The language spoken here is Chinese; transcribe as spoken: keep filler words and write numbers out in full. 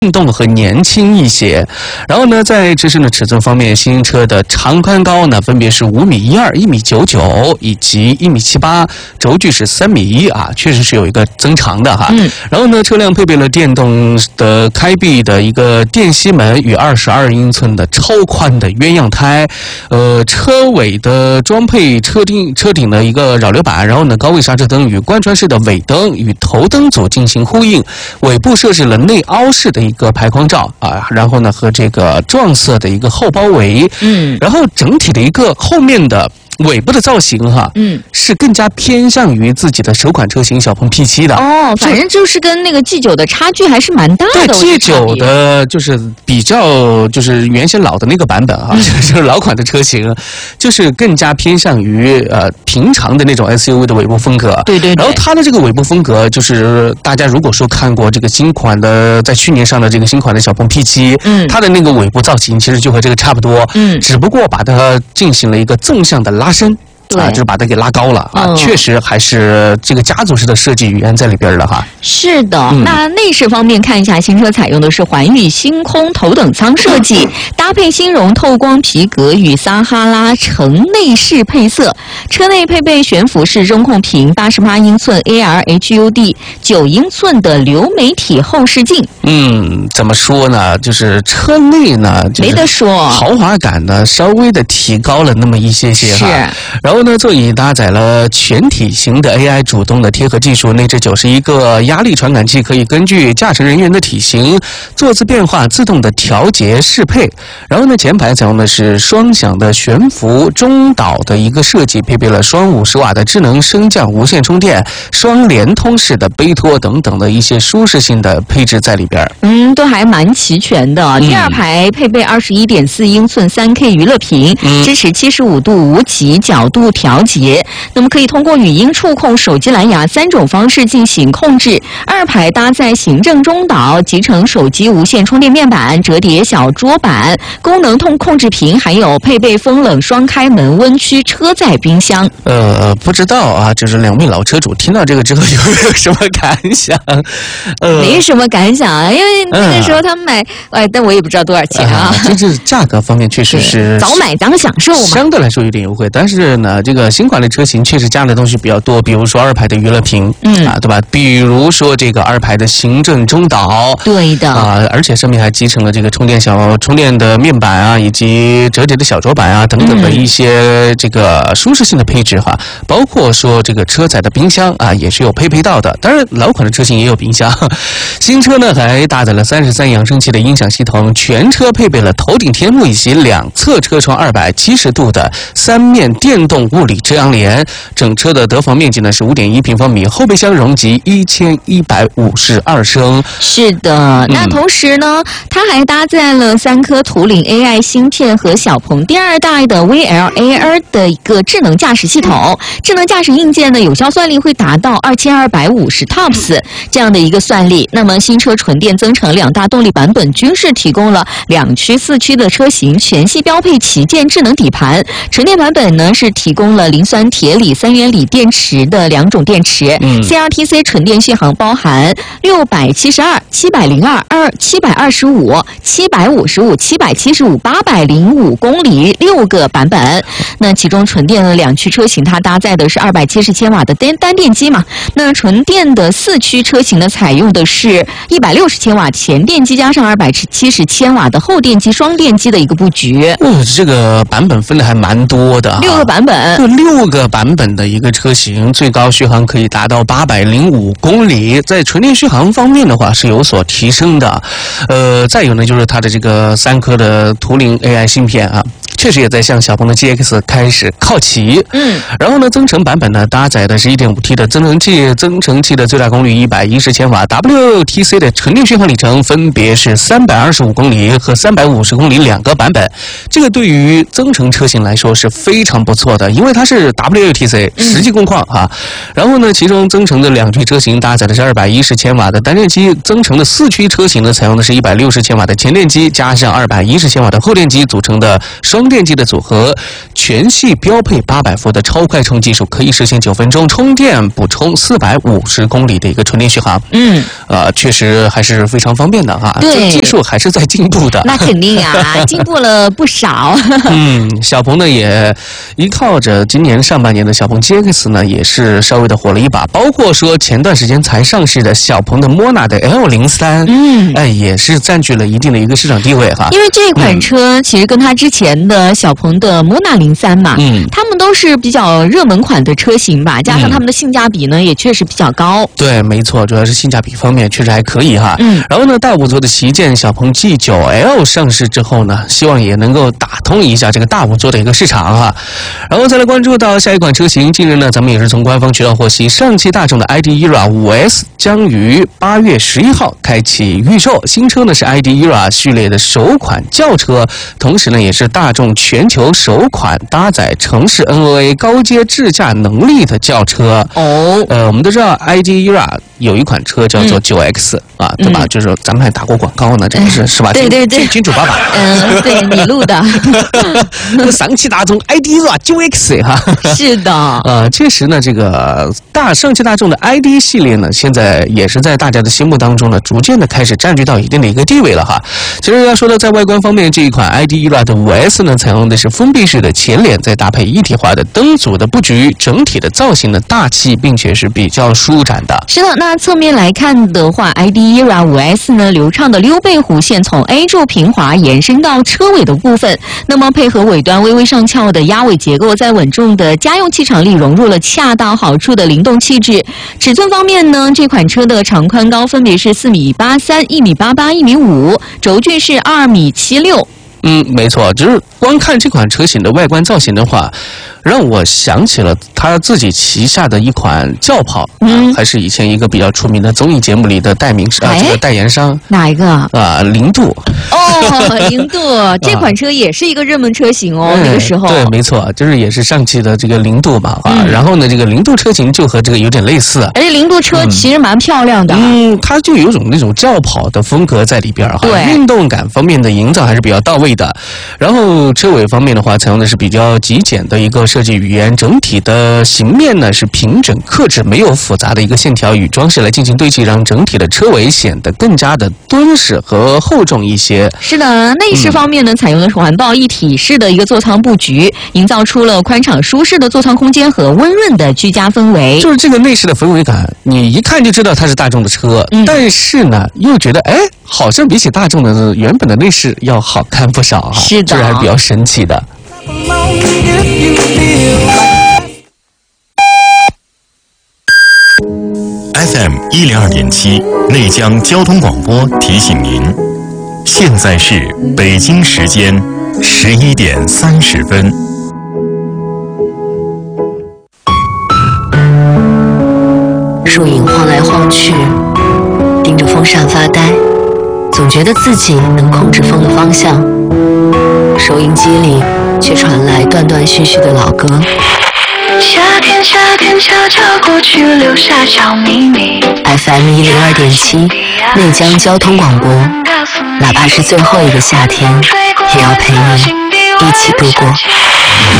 运动和年轻一些。然后呢，在车身的尺寸方面，新车的长宽高呢分别是五米一二、一米九九以及一米七八，轴距是三米一啊，确实是有一个增长的哈。嗯。然后呢，车辆配备了电动的开闭的一个电吸门与二十二英寸的超宽的鸳鸯胎，呃，车尾的装配车顶车顶的一个扰流板，然后呢，高位刹车灯与贯穿式的尾灯与头灯组进行呼应，尾部设置了内凹式的一个排光罩啊，然后呢和这个撞色的一个后包围，嗯，然后整体的一个后面的尾部的造型哈，嗯，是更加偏向于自己的首款车型小鹏 P 七 的哦，反正就是跟那个 G 九 的差距还是蛮大的。 对 G 九 的就是比较就是原先老的那个版本哈、嗯，就是老款的车型，就是更加偏向于呃平常的那种 S U V 的尾部风格。 对 对, 对。 然后它的这个尾部风格，就是大家如果说看过这个新款的，在去年上的这个新款的小鹏 P 七， 嗯，它的那个尾部造型其实就和这个差不多，嗯，只不过把它进行了一个纵向的拉伸。啊，就是把它给拉高了啊、嗯，确实还是这个家族式的设计语言在里边的哈。 是的、嗯，那内饰方面看一下，新车采用的是环宇星空头等舱设计，搭配新绒透光皮革与撒哈拉橙内饰配色。车内配备悬浮式中控屏，八十八英寸 A R H U D， 九英寸的流媒体后视镜。 嗯，怎么说呢？就是车内呢，就是、 没得说， 豪华感呢稍微的提高了那么一些些哈。是，然后呢，座椅搭载了全体型的 A I 主动的贴合技术，内置九十一个压力传感器，可以根据驾驶人员的体型、坐姿变化自动的调节适配。然后呢，前排采用的是双响的悬浮中岛的一个设计，配备了双五十瓦的智能升降无线充电、双联通式的背托等等的一些舒适性的配置在里边。 嗯，都还蛮齐全的。第二排配备二十一点四英寸三 K 娱乐屏，嗯、支持七十五度无极角度调节，那么可以通过语音触控、手机蓝牙三种方式进行控制。二排搭载行政中岛、集成手机无线充电面板、折叠小桌板、功能控控制屏，还有配备风冷双开门温区车载冰箱。 呃，不知道啊，就是两位老车主听到这个之后有没有什么感想？ 呃，没什么感想啊，因为那个时候他们买，哎、嗯，但我也不知道多少钱啊。 呃、就是价格方面确实是早买早享受嘛， 相对来说有点优惠，但是呢，这个新款的车型确实加的东西比较多，比如说二排的娱乐屏，嗯啊，对吧？比如说这个二排的行政中岛， 对的啊，而且上面还集成了这个充电小充电的面板啊，以及折叠的小桌板啊等等的一些这个舒适性的配置哈，嗯、包括说这个车载的冰箱啊也是有配配到的。当然，老款的车型也有冰箱。新车呢还搭载了三十三扬声器的音响系统，全车配备了头顶天幕以及两侧车窗二百七十度的三面电动物理遮阳帘。整车的得房面积呢是五点一平方米，后备箱容积一千一百五十二升。 是的，那同时呢，嗯、它还搭载了三颗图灵 A I 芯片和小鹏第二代的 V L A R 的一个智能驾驶系统。智能驾驶硬件的有效算力会达到二千二百五十 T O P S 这样的一个算力。那么新车纯电增程两大动力版本均是提供了两驱四驱的车型，全系标配旗舰智能底盘。纯电版本呢是提供了磷酸铁锂三元锂电池的两种电池，嗯、C R T C 纯电续航包含六百七十二、七百零二、二七百二十五、七百五十五、七百七十五、八百零五公里六个版本。那其中纯电的两驱车型，它搭载的是二百七十千瓦的单单电机嘛？那纯电的四驱车型呢，采用的是一百六十千瓦前电机加上二百七十千瓦的后电机双电机的一个布局。 哦，这个版本分的还蛮多的， 六个版本， 就六个版本的一个车型，最高续航可以达到八百零五公里。在纯电续航方面的话是有所提升的。呃，再有呢就是它的这个三颗的图灵 A I 芯片啊。确实也在向小鹏的 G X 开始靠齐，嗯，然后呢，增程版本呢搭载的是 一点五 T 的增程器，增程器的最大功率一百一十千瓦 ，W T C 的纯电续航里程分别是三百二十五公里和三百五十公里两个版本。这个对于增程车型来说是非常不错的，因为它是 W T C 实际工况哈、嗯。然后呢，其中增程的两驱车型搭载的是二百一十千瓦的单电机，增程的四驱车型呢采用的是一百六十千瓦的前电机加上二百一十千瓦的后电机组成的双电机的组合，全系标配八百伏的超快充技术，可以实现九分钟充电补充四百五十公里的一个纯电续航。嗯，呃，确实还是非常方便的哈。 对， 技术还是在进步的。 那肯定啊，进步了不少。 嗯，小鹏呢也依靠着今年上半年的小鹏 G X 呢，也是稍微的火了一把，包括说前段时间才上市的小鹏的 Mona 的 L 零三，嗯，哎，也是占据了一定的一个市场地位哈。 因为这款车其实跟它之前的小鹏的 Mona 零三嘛，嗯，他们都是比较热门款的车型吧，加上他们的性价比呢、嗯、也确实比较高。 对，没错，主要是性价比方面确实还可以哈。嗯，然后呢，大五座的旗舰小鹏 G 九 L 上市之后呢，希望也能够打通一下这个大五座的一个市场哈。然后再来关注到下一款车型，近日呢，咱们也是从官方渠道获悉，上汽大众的 I D E R A 五 S 将于八月十一号开启预售。新车呢是 I D E R A 系列的首款轿车，同时呢也是大众全球首款搭载城市 N O A 高阶智驾能力的轿车。哦，呃，我们都知道 I D E R A 有一款车叫做九 X、嗯、啊，对吧？嗯、就是咱们还打过广告呢，这个是、嗯、是吧？ 对对对， 金主爸爸， 嗯，对你录的。 上汽大众 I D E R A 九 X 哈， 是的， 呃，确实呢，这个大上汽大众的 I D 系列呢，现在也是在大家的心目当中呢，逐渐的开始占据到一定的一个地位了哈。其实要说到在外观方面，这一款 I D E R A 的五 S 呢，采用的是封闭式的前脸，再搭配一体化的灯组的布局，整体的造型呢大气，并且是比较舒展的。 是的，那侧面来看的话 ，I D E R A 五 S 呢，流畅的溜背弧线从 A 柱平滑延伸到车尾的部分，那么配合尾端微微上翘的压尾结构，在稳重的家用气场里融入了恰到好处的灵动气质。尺寸方面呢，这款车的长宽高分别是四米八三、一米八八、一米五，轴距是二米七六。 嗯，没错，只是光看这款车型的外观造型的话，让我想起了他自己旗下的一款轿跑，嗯、啊，还是以前一个比较出名的综艺节目里的代名啊，这个代言商哪一个啊？零度哦，零度这款车也是一个热门车型哦，那个时候对，没错，就是也是上汽的这个零度嘛啊，嗯、然后呢，这个零度车型就和这个有点类似， 而且零度车其实蛮漂亮的， 嗯，它就有种那种轿跑的风格在里边哈，对，运动感方面的营造还是比较到位的。然后车尾方面的话，采用的是比较极简的一个设计语言，整体的形面呢是平整克制，没有复杂的一个线条与装饰来进行对齐，让整体的车尾显得更加的敦实和厚重一些。 是的，内饰方面呢，嗯、采用的是环抱一体式的一个座舱布局，营造出了宽敞舒适的座舱空间和温润的居家氛围。 就是这个内饰的氛围感，你一看就知道它是大众的车，嗯、但是呢，又觉得哎，好像比起大众的原本的内饰要好看不少啊。 是的， 这还是比较神奇的。 F M 一零二点七内江交通广播提醒您，现在是北京时间十一点三十分。 树影晃来晃去，盯着风扇发呆，总觉得自己能控制风的方向。收音机里却传来断断续续的老歌。夏天，夏天悄悄过去，留下小秘密。F M 一零二点七，内江交通广播，哪怕是最后一个夏天，也要陪你一起度过。